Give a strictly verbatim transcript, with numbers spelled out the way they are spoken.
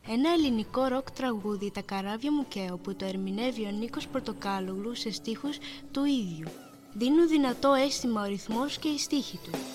Ένα ελληνικό ροκ τραγούδι, «Τα καράβια μου καίω», που το ερμηνεύει ο Νίκος Πορτοκάλογλου σε στίχους του ίδιου. Δίνουν δυνατό αίσθημα ο ρυθμός και οι στίχοι του.